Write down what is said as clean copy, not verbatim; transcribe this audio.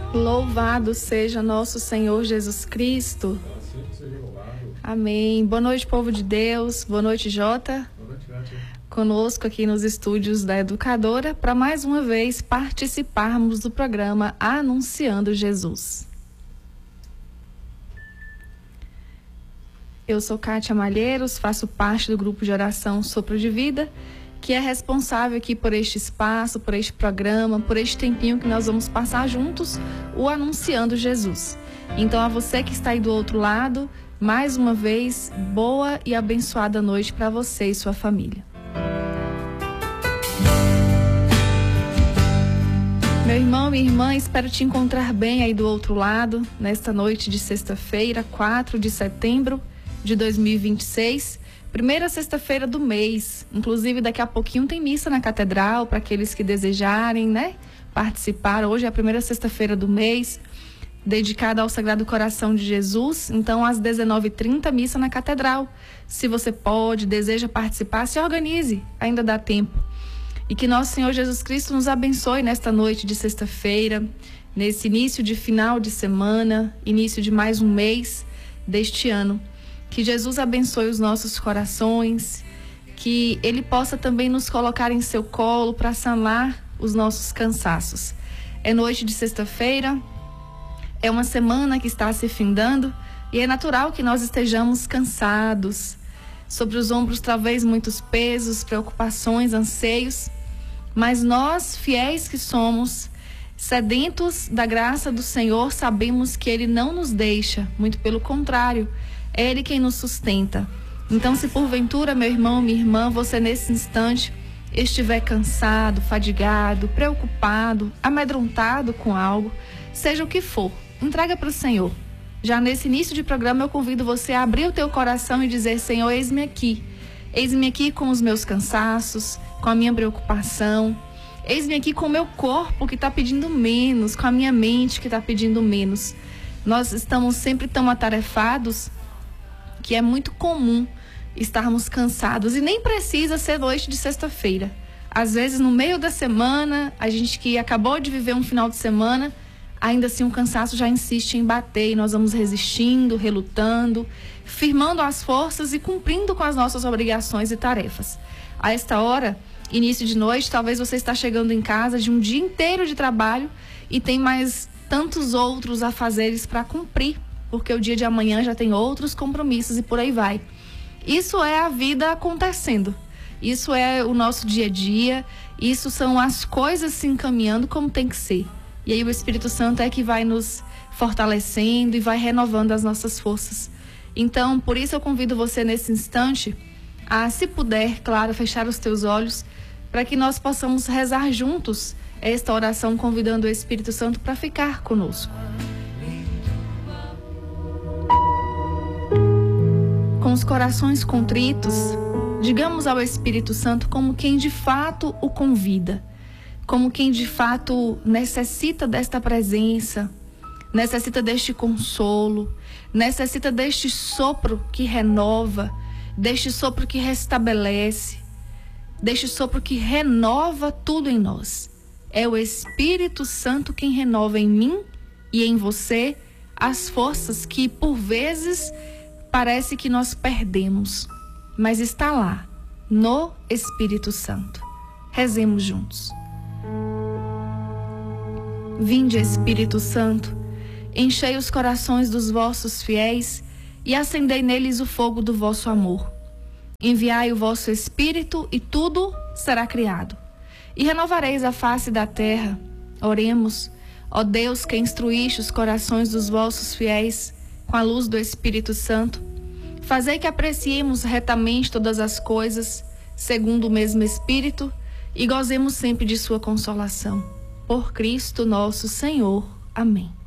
Louvado seja nosso Senhor Jesus Cristo. Amém. Boa noite, povo de Deus. Boa noite, Jota. Boa noite, Nátia. Conosco aqui nos estúdios da Educadora para mais uma vez participarmos do programa Anunciando Jesus. Eu sou Kátia Malheiros, faço parte do grupo de oração Sopro de Vida, que é responsável aqui por este espaço, por este programa, por este tempinho que nós vamos passar juntos, o Anunciando Jesus. Então, a você que está aí do outro lado, mais uma vez, boa e abençoada noite para você e sua família. Meu irmão, minha irmã, espero te encontrar bem aí do outro lado, nesta noite de sexta-feira, 4 de setembro de 2026, primeira sexta-feira do mês. Inclusive, daqui a pouquinho tem missa na Catedral, para aqueles que desejarem, né, participar. Hoje é a primeira sexta-feira do mês, dedicada ao Sagrado Coração de Jesus. Então, às 19h30, missa na Catedral. Se você pode, deseja participar, se organize, ainda dá tempo. E que nosso Senhor Jesus Cristo nos abençoe nesta noite de sexta-feira, nesse início de final de semana, início de mais um mês deste ano. Que Jesus abençoe os nossos corações, que Ele possa também nos colocar em seu colo para sanar os nossos cansaços. É noite de sexta-feira, é uma semana que está se findando e é natural que nós estejamos cansados. Sobre os ombros talvez muitos pesos, preocupações, anseios, mas nós, fiéis que somos, sedentos da graça do Senhor, sabemos que Ele não nos deixa, muito pelo contrário, é Ele quem nos sustenta. Então, se porventura, meu irmão, minha irmã, você nesse instante estiver cansado, fadigado, preocupado, amedrontado com algo, seja o que for, entrega para o Senhor. Já nesse início de programa, eu convido você a abrir o teu coração e dizer: Senhor, eis-me aqui. Eis-me aqui com os meus cansaços, com a minha preocupação. Eis-me aqui com o meu corpo que está pedindo menos, com a minha mente que está pedindo menos. Nós estamos sempre tão atarefados que é muito comum estarmos cansados, e nem precisa ser noite de sexta-feira. Às vezes, no meio da semana, a gente que acabou de viver um final de semana, ainda assim o cansaço já insiste em bater, e nós vamos resistindo, relutando, firmando as forças e cumprindo com as nossas obrigações e tarefas. A esta hora, início de noite, talvez você está chegando em casa de um dia inteiro de trabalho e tem mais tantos outros afazeres para cumprir, porque o dia de amanhã já tem outros compromissos e por aí vai. Isso é a vida acontecendo. Isso é o nosso dia a dia. Isso são as coisas se encaminhando como tem que ser. E aí o Espírito Santo é que vai nos fortalecendo e vai renovando as nossas forças. Então, por isso eu convido você nesse instante a, se puder, claro, fechar os teus olhos para que nós possamos rezar juntos esta oração, convidando o Espírito Santo para ficar conosco. Com os corações contritos, digamos ao Espírito Santo como quem de fato o convida, como quem de fato necessita desta presença, necessita deste consolo, necessita deste sopro que renova, deste sopro que restabelece, deste sopro que renova tudo em nós. É o Espírito Santo quem renova em mim e em você as forças que por vezes parece que nós perdemos, mas está lá, no Espírito Santo. Rezemos juntos. Vinde, Espírito Santo, enchei os corações dos vossos fiéis e acendei neles o fogo do vosso amor. Enviai o vosso Espírito e tudo será criado. E renovareis a face da terra. Oremos, ó Deus, que instruíste os corações dos vossos fiéis com a luz do Espírito Santo, fazei que apreciemos retamente todas as coisas, segundo o mesmo Espírito, e gozemos sempre de sua consolação. Por Cristo nosso Senhor. Amém.